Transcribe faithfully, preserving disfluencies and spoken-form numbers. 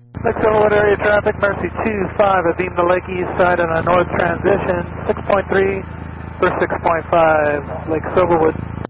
Lake Silverwood area traffic, Mercy two five, Avim to Lake East side on a north transition, six point three for six point five, Lake Silverwood.